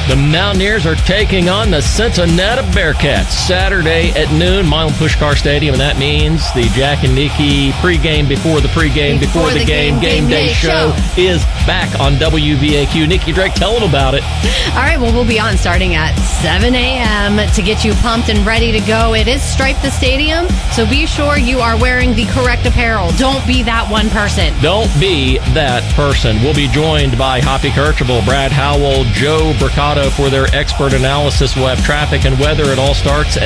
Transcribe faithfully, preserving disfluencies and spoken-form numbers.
The Mountaineers are taking on the Cincinnati Bearcats Saturday at noon, Milan Puskar Stadium, and that means the Jack and Nikki pregame before the pregame before, before the, the game, game, game day, day show, show is back on W V A Q. Nikki Drake, tell them about it. All right, well, we'll be on starting at seven a.m. to get you pumped and ready to go. It is Stripe the Stadium, so be sure you are wearing the correct apparel. Don't be that one person. Don't be that person. We'll be joined by Hoppy Kercheval, Brad Howell, Joe Bricado for their expert analysis. We'll have traffic and weather. It all starts at